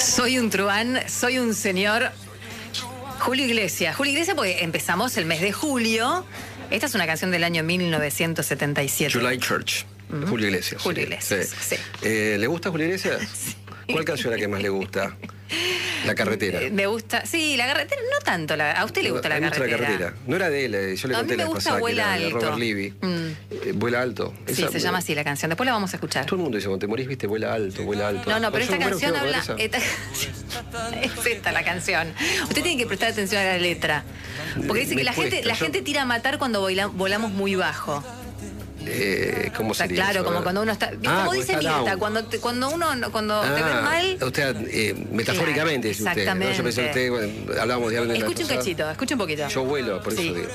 Soy un truán, soy un señor. Julio Iglesias, porque empezamos el mes de julio. Esta es una canción del año 1977. July Church, Julio Iglesias. Julio Iglesias, sí. ¿Le gusta Julio Iglesias? Sí. ¿Cuál canción es la que más le gusta? La carretera. Me gusta, sí, la carretera, no tanto. A usted le gusta la carretera. Me gusta la carretera. No era de él, yo le conté la vez pasada que era de Robert Levy. Vuela alto. Sí, se llama así la canción. Después la vamos a escuchar. Todo el mundo dice, cuando te morís, viste, vuela alto, vuela alto. No, pero esta canción habla... Es esta la canción. Usted tiene que prestar atención a la letra. Porque dice que la gente tira a matar cuando volamos muy bajo. ¿Cómo sería? Claro, eso? Como cuando uno está... como dice Mirta, cuando te ven mal... Usted, metafóricamente, claro, dice usted. ¿No? Yo pensé que usted, hablábamos de algo de Escuche un cachito, escuche un poquito. Yo vuelo, por eso digo.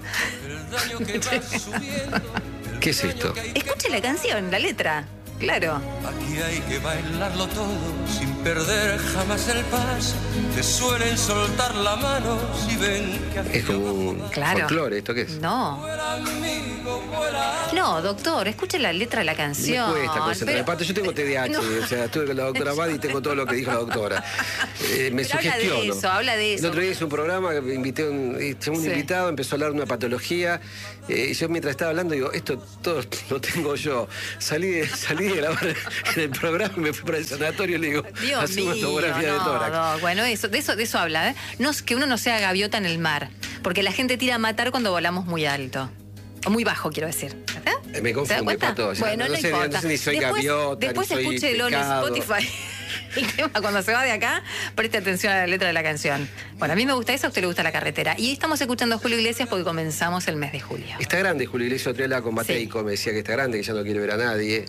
¿Qué es esto? Escuche la canción, la letra. Claro. Aquí hay que bailarlo todo sin perder jamás el paso. Te suelen soltar la mano si ven que es como un folclore, ¿esto qué es? No, doctor, escuche la letra de la canción. Me cuesta concentrar. Aparte, yo tengo TDAH, o sea, estuve con la doctora Badi y tengo todo lo que dijo la doctora. Me sugestiono. Habla de eso. El otro día hice un programa que invité a un invitado, empezó a hablar de una patología, y yo mientras estaba hablando digo, esto todo lo tengo yo. Salí de grabar en el programa y me fui para el sanatorio y le digo, hacemos tomografía de tórax. Bueno, de eso habla, ¿eh? No, que uno no sea gaviota en el mar, porque la gente tira a matar cuando volamos muy alto. O muy bajo, quiero decir. Me confunde, Pato. Bueno, no importa. No sé ni soy gaviota, después ni soy escúchelo en Spotify. El tema, cuando se va de acá, preste atención a la letra de la canción. Bueno, a mí me gusta eso, a usted le gusta la carretera. Y estamos escuchando a Julio Iglesias porque comenzamos el mes de julio. Está grande Julio Iglesias, otro día hablaba con Mateico, me decía que está grande, que ya no quiere ver a nadie,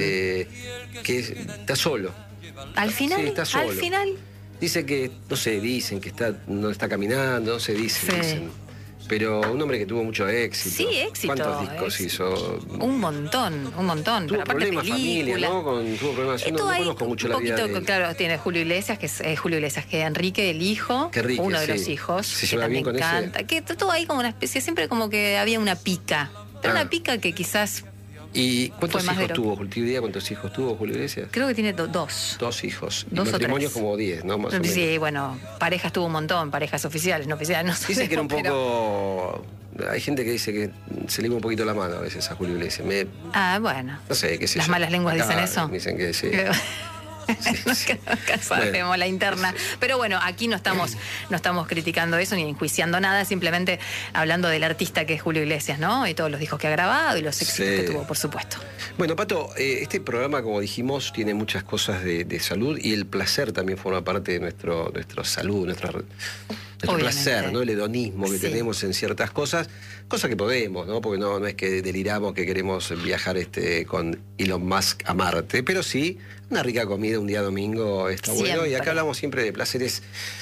que está solo. ¿Al final? Sí, está solo. ¿Al final? Dice que, no sé, dicen que no está caminando, no sé, dicen. Pero un hombre que tuvo mucho éxito. Sí, éxito. ¿Cuántos discos hizo? Un montón. Tuvo pero aparte problemas familia, ¿no? Tuvo problemas. Yo no conozco mucho la vida de él. Claro, tiene Julio Iglesias, que es Julio Iglesias, que Enrique, el hijo, uno de los hijos. Se lleva bien con ese. Que todo ahí como una especie, siempre como que había una pica. Pero una pica que quizás... ¿Y cuántos hijos tuvo? ¿Cuántos hijos tuvo Julio Iglesias? Creo que tiene dos. 2 hijos. Dos y matrimonios como 10, ¿no? Más o menos. Sí, bueno, parejas tuvo un montón, parejas oficiales, no oficiales, no sé. Dice que era un poco... Hay gente que dice que se le iba un poquito la mano a veces a Julio Iglesias. Bueno. No sé, qué sé yo. ¿Las malas lenguas dicen eso? Dicen que sí. Nunca sabemos la interna. Pero bueno, aquí no estamos criticando eso ni enjuiciando nada, simplemente hablando del artista que es Julio Iglesias, ¿no? Y todos los discos que ha grabado y los éxitos que tuvo, por supuesto. Bueno, Pato, este programa, como dijimos, tiene muchas cosas de salud y el placer también forma parte de nuestra salud, nuestro placer, ¿no? El hedonismo que tenemos en ciertas cosas que podemos, ¿no? Porque no es que deliramos que queremos viajar con Elon Musk a Marte, pero sí una rica comida un día domingo está bueno. Y acá hablamos siempre de placeres,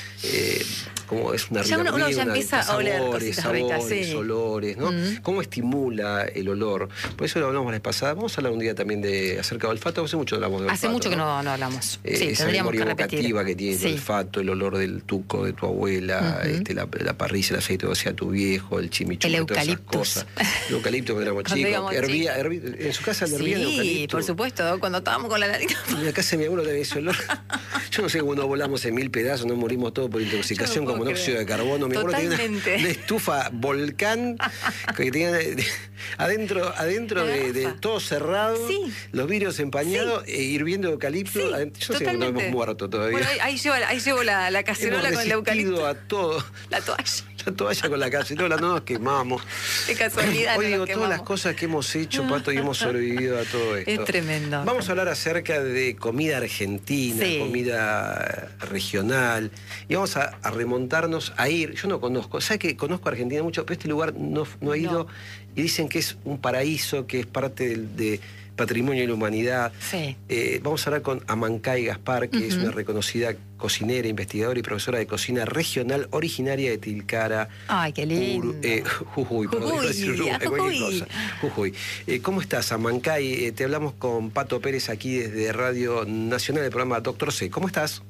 como es una rica comida, uno ya empieza a oler cositas ricas, olores, ¿no? Cómo estimula el olor. Por eso lo hablamos la vez pasada. Vamos a hablar un día también acerca del olfato. Hace mucho no hablamos de olfato. Hace mucho que no hablamos. Esa memoria evocativa que tiene el olfato, el olor del tuco de tu abuela, la parrilla, el aceite que hacía tu viejo, el chimichurri, todas esas cosas. El eucalipto cuando éramos chicos. Hervía, en su casa le hervían el eucalipto. Sí, por supuesto, cuando estábamos con la nariz. En la casa de mi abuelo tenía ese olor. Yo no sé cómo nos volamos en 1000 pedazos, nos morimos todos por intoxicación con monóxido de carbono. Mi abuelo tenía una estufa volcán que tenía adentro de todo cerrado, los vidrios empañados e hirviendo eucalipto. Yo sé que no hemos muerto todavía. Bueno, ahí llevo la cacerola con el eucalipto. A todo. La toalla. La toalla con la cacerola, no nos quemamos. Qué casualidad. Hoy digo, todas las cosas que hemos hecho, Pato, y hemos sobrevivido a todo esto. Es tremendo. Vamos a hablar acerca de comida argentina, comida regional, y vamos a remontarnos a ir. Yo no conozco, ¿sabes que conozco Argentina mucho? Pero este lugar no he ido, y dicen que es un paraíso, que es parte de Patrimonio de la Humanidad. Vamos a hablar con Amancay Gaspar, que es una reconocida cocinera, investigadora y profesora de cocina regional originaria de Tilcara. Ay, qué lindo. Jujuy, perdón, iba a decir cualquier cosa. Jujuy. ¿Cómo estás, Amancay? Te hablamos con Pato Pérez aquí desde Radio Nacional, del programa Doctor C. ¿Cómo estás?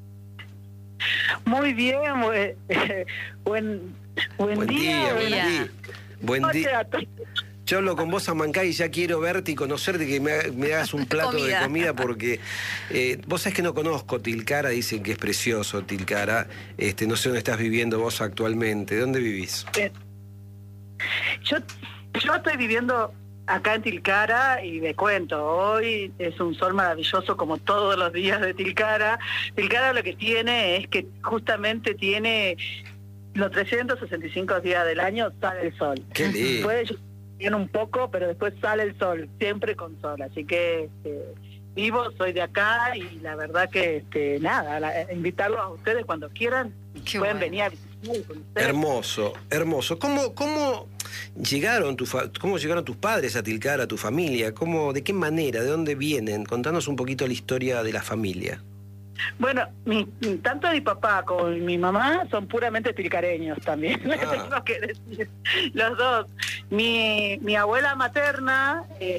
Muy bien, buen día. Buen día. Yo hablo con vos, Amancay, y ya quiero verte y conocerte, que me hagas un plato de comida, porque vos sabés que no conozco Tilcara, dicen que es precioso Tilcara. No sé dónde estás viviendo vos actualmente. ¿Dónde vivís? Yo estoy viviendo acá en Tilcara y me cuento, hoy es un sol maravilloso como todos los días de Tilcara. Tilcara lo que tiene es que justamente tiene los 365 días del año sale el sol. Qué lindo. Tiene un poco, pero después sale el sol, siempre con sol. Así que vivo, soy de acá y la verdad que invitarlos a ustedes cuando quieran. Qué pueden bueno. venir a visitar. Hermoso, hermoso. ¿Cómo llegaron tus padres a Tilcara, tu familia? ¿De qué manera? ¿De dónde vienen? Contanos un poquito la historia de la familia. Bueno, tanto mi papá como mi mamá son puramente tilcareños también, tengo que decir, los dos. Mi abuela materna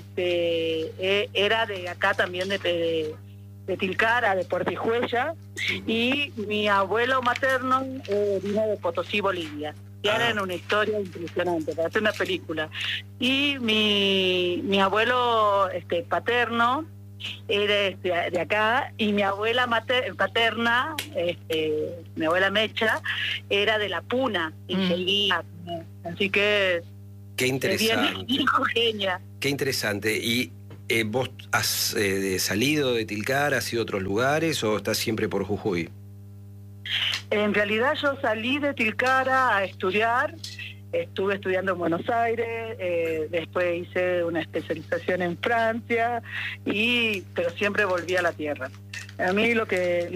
era de acá también, de Tilcara, de Portijuella, y mi abuelo materno vino de Potosí, Bolivia. Y eran una historia impresionante, para hacer una película. Y mi abuelo paterno era de acá, y mi abuela paterna, mi abuela Mecha, era de La Puna, y así que qué interesante. Genia. Qué interesante. ¿Y vos has salido de Tilcara, has ido a otros lugares o estás siempre por Jujuy? En realidad yo salí de Tilcara a estudiar. Estuve estudiando en Buenos Aires, después hice una especialización en Francia, pero siempre volví a la tierra. A mí lo que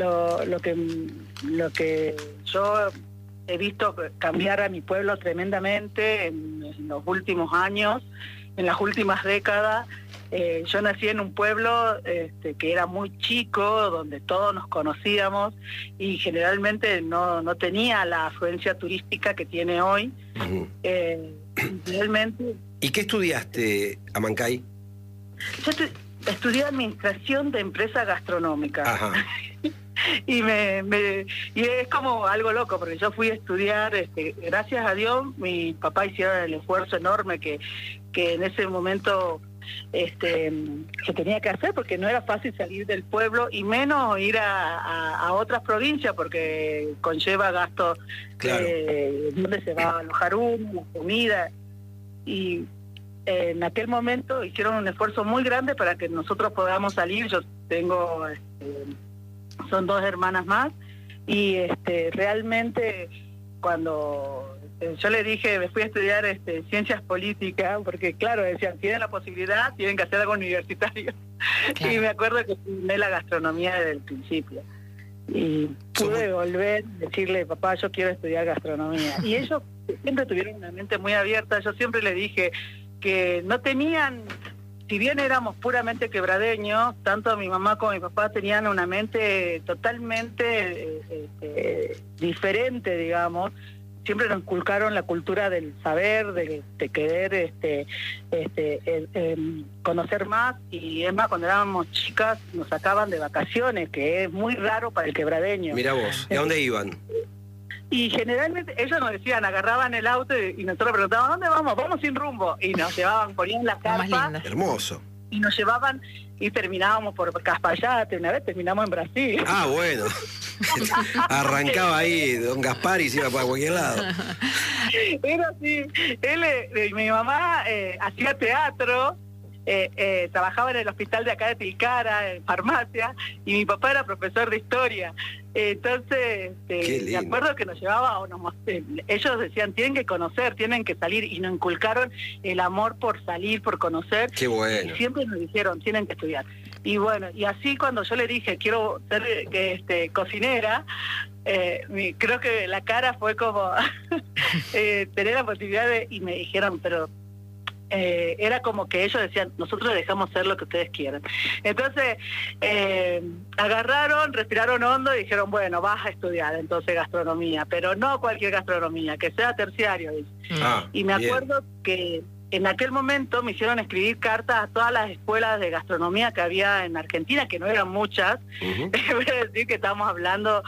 yo he visto cambiar a mi pueblo tremendamente en los últimos años, en las últimas décadas. Yo nací en un pueblo que era muy chico, donde todos nos conocíamos y generalmente no tenía la afluencia turística que tiene hoy. Realmente. ¿Y qué estudiaste, Amancay? Yo estudié administración de empresa gastronómica. Ajá. Y es como algo loco, porque yo fui a estudiar, gracias a Dios, mi papá hicieron el esfuerzo enorme que en ese momento se tenía que hacer, porque no era fácil salir del pueblo y menos ir a otras provincias, porque conlleva gastos. Claro. Donde se va a alojar uno, la comida, y en aquel momento hicieron un esfuerzo muy grande para que nosotros podamos salir. Yo tengo son 2 hermanas más, y realmente cuando yo le dije, me fui a estudiar ciencias políticas, porque claro, decían, tienen la posibilidad, tienen que hacer algo universitario. Claro. Y me acuerdo que estudié la gastronomía desde el principio. Y pude volver a decirle, papá, yo quiero estudiar gastronomía. Y ellos siempre tuvieron una mente muy abierta. Yo siempre le dije que no tenían, si bien éramos puramente quebradeños, tanto mi mamá como mi papá tenían una mente totalmente diferente, digamos. Siempre nos inculcaron la cultura del saber, de querer conocer más, y es más, cuando éramos chicas nos sacaban de vacaciones, que es muy raro para el quebradeño. Mira vos, ¿y a dónde iban? Y generalmente ellos nos decían, agarraban el auto y nosotros preguntábamos, ¿dónde vamos? Vamos sin rumbo. Y nos llevaban, ponían la carpa. Hermoso. Y nos llevaban y terminábamos por Caspallate, una vez terminamos en Brasil. Ah, bueno. Arrancaba ahí Don Gaspar y se iba para cualquier lado. Era así. Mi mamá hacía teatro, trabajaba en el hospital de acá de Tilcara, en farmacia, y mi papá era profesor de historia. Entonces, me acuerdo que nos llevaba, ellos decían, tienen que conocer, tienen que salir, y nos inculcaron el amor por salir, por conocer. Qué bueno. Y siempre nos dijeron, tienen que estudiar. Y bueno, y así cuando yo le dije, quiero ser cocinera, creo que la cara fue como tener la posibilidad y me dijeron, pero era como que ellos decían, nosotros dejamos ser lo que ustedes quieran. Entonces agarraron, respiraron hondo y dijeron, bueno, vas a estudiar entonces gastronomía, pero no cualquier gastronomía, que sea terciario. Y me acuerdo que en aquel momento me hicieron escribir cartas a todas las escuelas de gastronomía que había en Argentina, que no eran muchas. Voy a decir que estamos hablando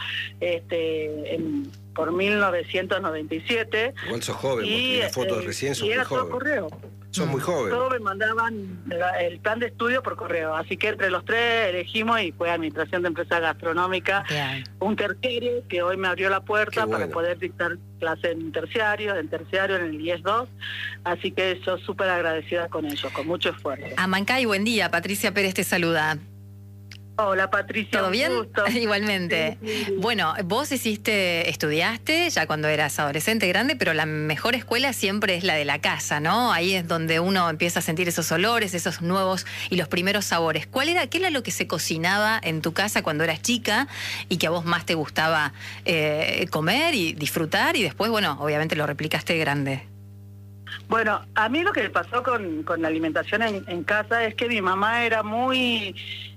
por 1997. Igual sos joven, porque la foto recién sos muy joven. Correo. Son muy jóvenes. Todos me mandaban el plan de estudio por correo, así que entre los tres elegimos y fue Administración de Empresa Gastronómica, un terciario que hoy me abrió la puerta para poder dictar clase en terciario en el IES 2, así que yo súper agradecida con ellos, con mucho esfuerzo. Amancay, buen día, Patricia Pérez te saluda. Hola Patricia, ¿todo bien? Gusto. Igualmente. Sí. Bueno, vos estudiaste ya cuando eras adolescente, grande, pero la mejor escuela siempre es la de la casa, ¿no? Ahí es donde uno empieza a sentir esos olores, esos nuevos y los primeros sabores. ¿Qué era lo que se cocinaba en tu casa cuando eras chica y que a vos más te gustaba comer y disfrutar? Y después, bueno, obviamente lo replicaste grande. Bueno, a mí lo que me pasó con la alimentación en casa es que mi mamá era muy...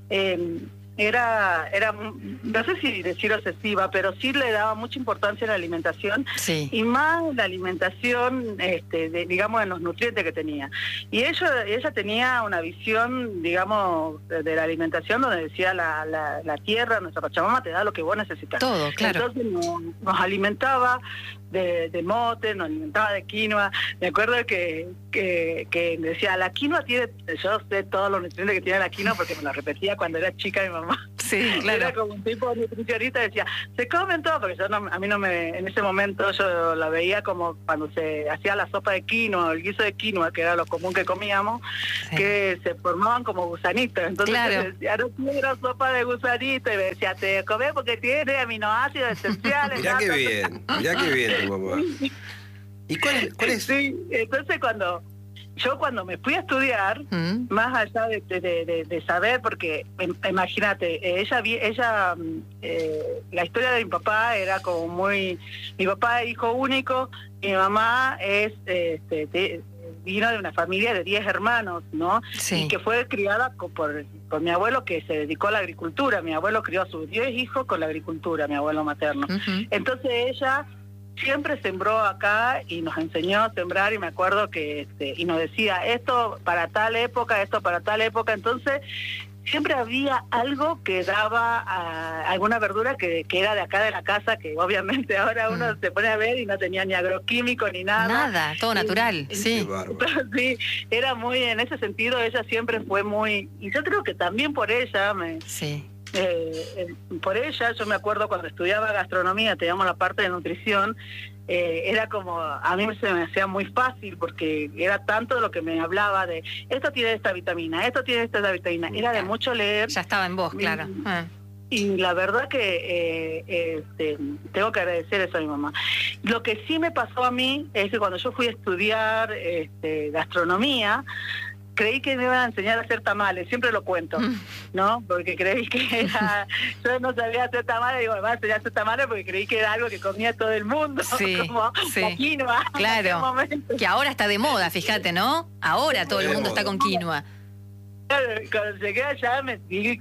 era no sé si decir obsesiva, pero sí le daba mucha importancia a la alimentación, y más la alimentación, digamos, en los nutrientes que tenía. Y ella tenía una visión, digamos, de la alimentación donde decía la tierra, nuestra Pachamama te da lo que vos necesitas. Todo, claro. Entonces nos alimentaba de mote, nos alimentaba de quinoa. Me acuerdo que decía, la quinoa tiene, yo sé todos los nutrientes que tiene la quinoa porque me lo repetía cuando era chica mi mamá. Sí, claro. Era como un tipo de nutricionista, decía, se comen todo, porque a mí no me, en ese momento yo la veía como cuando se hacía la sopa de quinoa, el guiso de quinoa, que era lo común que comíamos, que se formaban como gusanitos. Entonces decía, no quiero sopa de gusanito, y me decía, te comés porque tiene aminoácidos esenciales. Mirá qué bien, mamá. ¿Y cuál es? Sí, entonces cuando me fui a estudiar, más allá de saber, porque imagínate, la historia de mi papá era como muy, mi papá es hijo único, mi mamá es vino de una familia de 10 hermanos, ¿no? Sí. Y que fue criada por mi abuelo, que se dedicó a la agricultura. Mi abuelo crió a sus 10 hijos con la agricultura, mi abuelo materno. Entonces ella siempre sembró acá y nos enseñó a sembrar, y me acuerdo que y nos decía, esto para tal época, entonces siempre había algo que daba alguna verdura que era de acá de la casa, que obviamente ahora uno se pone a ver y no tenía ni agroquímico ni nada. Nada, todo natural, sí. Sí, era muy, en ese sentido ella siempre fue muy, y yo creo que también por ella por ella, yo me acuerdo cuando estudiaba gastronomía, teníamos la parte de nutrición, era como, a mí se me hacía muy fácil, porque era tanto lo que me hablaba de, esto tiene esta vitamina, esto tiene esta vitamina, era de mucho leer. Ya estaba en vos, claro. Y la verdad que tengo que agradecer eso a mi mamá. Lo que sí me pasó a mí es que cuando yo fui a estudiar gastronomía, creí que me iban a enseñar a hacer tamales, siempre lo cuento, ¿no? Porque creí que yo no sabía hacer tamales, digo, me van a enseñar a hacer tamales porque creí que era algo que comía todo el mundo, como la quinoa. Claro, que ahora está de moda, fíjate, ¿no? Ahora todo el mundo está con quinoa. Claro, cuando llegué allá me di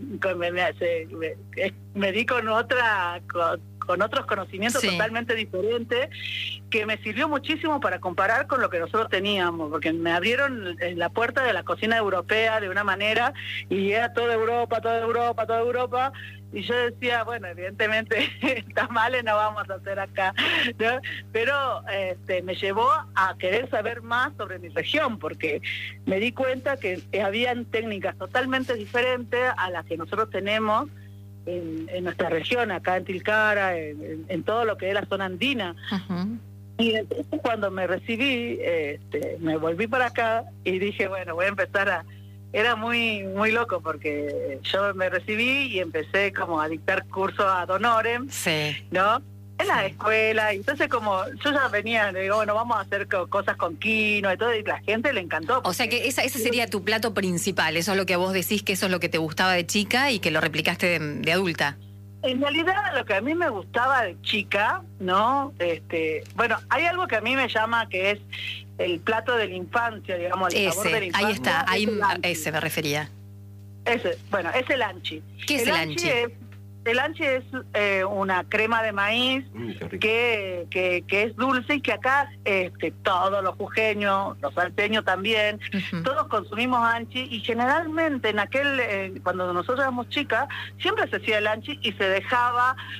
con otros conocimientos totalmente diferentes, que me sirvió muchísimo para comparar con lo que nosotros teníamos, porque me abrieron la puerta de la cocina europea de una manera, y era toda Europa, y yo decía, bueno, evidentemente tamales no vamos a hacer acá, ¿no? Pero me llevó a querer saber más sobre mi región, porque me di cuenta que habían técnicas totalmente diferentes a las que nosotros tenemos en nuestra región, acá en Tilcara, en todo lo que es la zona andina. Y entonces cuando me recibí, me volví para acá y dije, bueno, voy a empezar era muy muy loco, porque yo me recibí y empecé como a dictar cursos ad honorem, ¿no? En la escuela, y entonces como yo ya venía, digo, bueno, vamos a hacer cosas con quinoa y todo, y la gente le encantó. O sea que ese sería tu plato principal, eso es lo que vos decís, que eso es lo que te gustaba de chica y que lo replicaste de adulta. En realidad lo que a mí me gustaba de chica, ¿no? Bueno, hay algo que a mí me llama, que es el plato de la infancia, digamos, el sabor de la infancia. Ahí está, ese me refería. Bueno, es el anchi. ¿Qué es el anchi? El anchi es una crema de maíz que es dulce, y que acá todos los jujeños, los salteños también, todos consumimos anchi, y generalmente cuando nosotros éramos chicas, siempre se hacía el anchi y se dejaba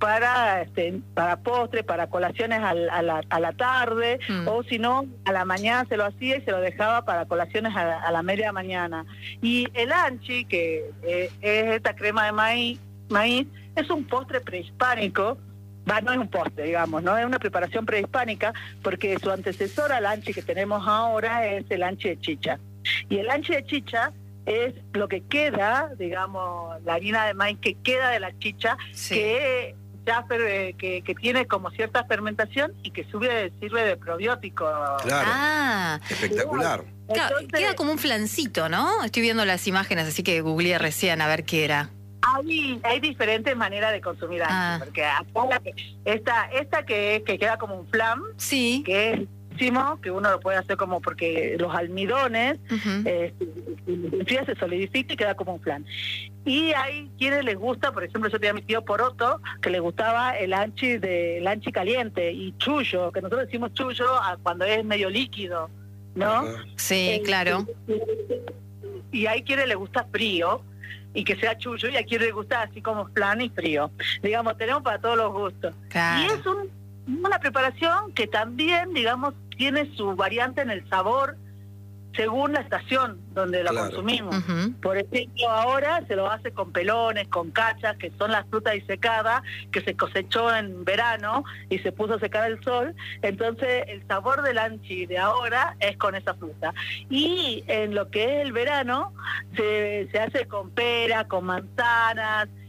para postre, para colaciones a la tarde, o si no, a la mañana se lo hacía y se lo dejaba para colaciones a la media mañana. Y el anchi, que es esta crema de maíz, es un postre prehispánico. No es un postre, digamos, no es una preparación prehispánica, porque su antecesor al anchi que tenemos ahora es el anchi de chicha. Y el anchi de chicha es lo que queda, digamos, la harina de maíz que queda de la chicha, que tiene como cierta fermentación y que sirve de probiótico. Claro. Espectacular. Entonces, queda como un flancito, ¿no? Estoy viendo las imágenes, así que googleé recién a ver qué era. Hay diferentes maneras de consumir anchi, porque acá esta que queda como un flan, que es que uno lo puede hacer como porque los almidones se solidifica y queda como un flan. Y hay quienes les gusta, por ejemplo, yo tenía a mi tío Poroto que le gustaba el anchi caliente y chullo, que nosotros decimos chullo cuando es medio líquido, ¿no? Sí, claro. Y hay quienes les gusta frío y que sea chullo, y a quienes les gusta así como flan y frío. Digamos, tenemos para todos los gustos. Claro. Y es una preparación que también, digamos, tiene su variante en el sabor según la estación donde la consumimos. Por ejemplo, ahora se lo hace con pelones, con cachas, que son las frutas disecadas, que se cosechó en verano y se puso a secar al sol. Entonces, el sabor del anchi de ahora es con esa fruta. Y en lo que es el verano, se hace con pera, con manzanas,